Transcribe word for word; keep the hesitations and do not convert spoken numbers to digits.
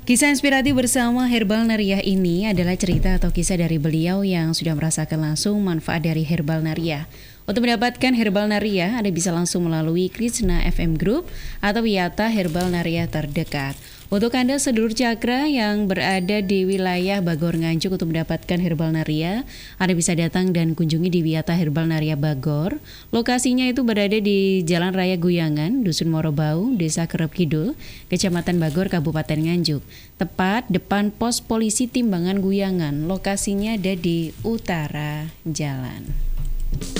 Kisah inspiratif bersama Herbal Nariah ini adalah cerita atau kisah dari beliau yang sudah merasakan langsung manfaat dari Herbal Nariah. Untuk mendapatkan Herbal Nariah, Anda bisa langsung melalui Krishna F M Group atau Wiyata Herbal Nariah terdekat. Untuk Anda sedulur cakra yang berada di wilayah Bagor Nganjuk untuk mendapatkan Herbal Nariah, Anda bisa datang dan kunjungi di Wiyata Herbal Nariah Bagor. Lokasinya itu berada di Jalan Raya Guyangan, Dusun Morobau, Desa Kerep Kidul, Kecamatan Bagor, Kabupaten Nganjuk. Tepat depan pos polisi Timbangan Guyangan. Lokasinya ada di utara jalan.